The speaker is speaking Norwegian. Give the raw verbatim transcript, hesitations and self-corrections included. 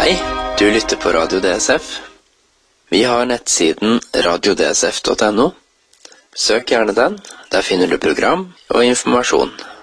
Hei, du lytter på Radio D S F. Vi har nettsiden radio d s f punktum n o. Søk gjerne den, der finner du program og informasjon.